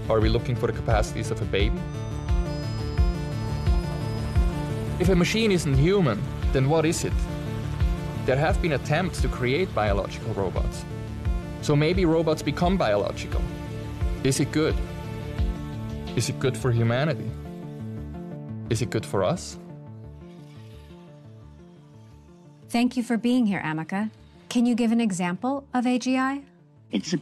Are we looking for the capacities of a baby? If a machine isn't human, then what is it? There have been attempts to create biological robots. So maybe robots become biological. Is it good? Is it good for humanity? Is it good for us? Thank you for being here, Amika. Can you give an example of AGI? It's a